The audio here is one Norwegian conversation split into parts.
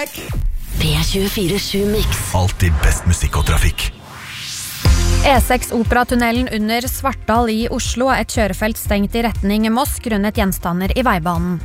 P24/7 Mix. Alltid best musikk og trafikk. E6 Operatunnelen under Svartdal i Oslo er et kjørefelt stengt i retning Moss grunnet gjenstander i veibanen.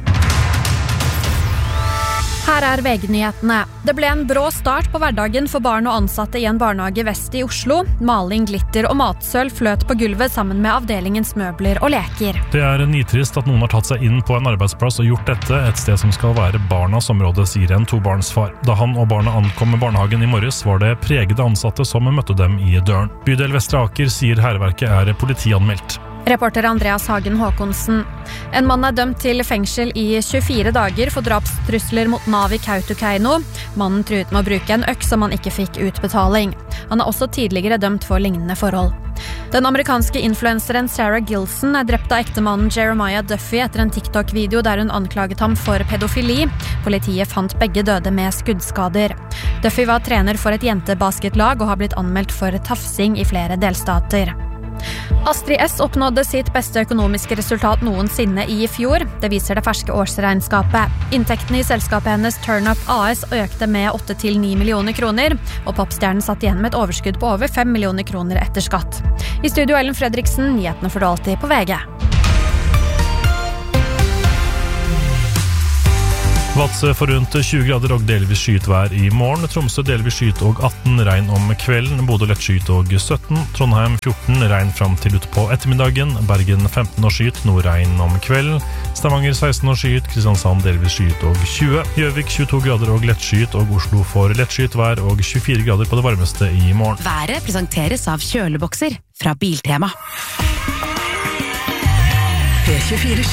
Her er VG-nyhetene. Det ble en brå start på hverdagen for barn og ansatte i en barnehage vest i Oslo. Maling, glitter og matsøl fløt på gulvet sammen med avdelingens møbler og leker. Det er nitrist at noen har tatt seg inn på en arbeidsplass og gjort dette, et sted som skal være barnas område, sier en tobarnsfar. Da han og barna ankom barnehagen i morges, var det pregede ansatte som møtte dem i døren. Bydel Vestre Aker sier hærverket er politianmeldt. Reporter Andreas Hagen Håkonsen. En mann er dømt til fengsel i 24 dager for drapstrusler mot Navi Kautokeino. Mannen truet med å bruke en øks som han ikke fikk utbetaling. Han er også tidligere dømt for lignende forhold. Den amerikanske influenseren Sarah Gilson er drept av ektemannen Jeremiah Duffy etter en TikTok-video der hun anklaget ham for pedofili. Politiet fant begge døde med skuddskader. Duffy var trener for et jentebasketlag og har blitt anmeldt for tafsing i flere delstater. Astrid S oppnådde sitt beste økonomiske resultat noensinne i fjor. Det viser det ferske årsregnskapet. Inntektene i selskapet hennes TurnUp AS økte med 8-9 millioner kroner, og popstjernen satt igjen med et overskudd på over 5 millioner kroner etter skatt. I studio Ellen Fredriksen, nyhetene får du alltid på VG. Vadsø får rundt 20 grader og delvis skyet vær i morgen. Tromsø delvis skyet og 18, regn om kvelden. Bodø lett skyet og 17. Trondheim 14, regn fram til ute på ettermiddagen. Bergen 15 og skyet, noe regn om kvelden. Stavanger 16 og skyet, Kristiansand delvis skyet og 20. Gjøvik 22 grader og lett skyet, og Oslo får lett skyet vær og 24 grader på det varmeste i morgen. Været presenteres av kjølebokser fra Biltema. P24/7